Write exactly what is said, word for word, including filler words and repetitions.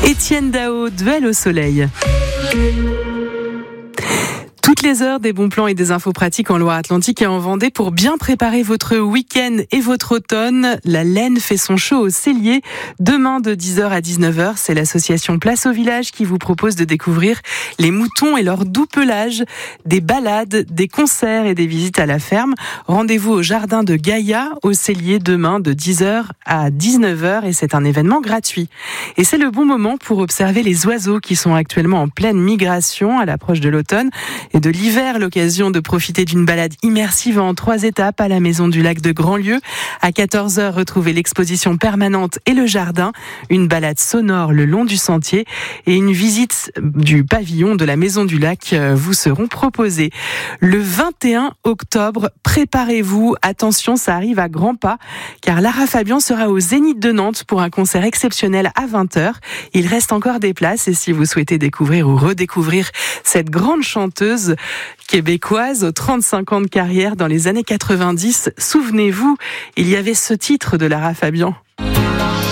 Étienne Dao, Duel au soleil. Toutes les heures, des bons plans et des infos pratiques en Loire-Atlantique et en Vendée pour bien préparer votre week-end et votre automne. La Laine fait son show au Cellier. Demain de dix heures à dix-neuf heures, c'est l'association Place au Village qui vous propose de découvrir les moutons et leur doux pelage, des balades, des concerts et des visites à la ferme. Rendez-vous au jardin de Gaïa au Cellier demain de dix heures à dix-neuf heures et c'est un événement gratuit. Et c'est le bon moment pour observer les oiseaux qui sont actuellement en pleine migration à l'approche de l'automne et de l'hiver, l'occasion de profiter d'une balade immersive en trois étapes à la Maison du Lac de Grandlieu. À quatorze heures, retrouvez l'exposition permanente et le jardin, une balade sonore le long du sentier et une visite du pavillon de la Maison du Lac vous seront proposées. Le vingt et un octobre, préparez-vous, attention, ça arrive à grands pas, car Lara Fabian sera au Zénith de Nantes pour un concert exceptionnel à vingt heures. Il reste encore des places et si vous souhaitez découvrir ou redécouvrir cette grande chanteuse québécoise aux trente-cinq ans de carrière dans les années quatre-vingt-dix, souvenez-vous, il y avait ce titre de Lara Fabian.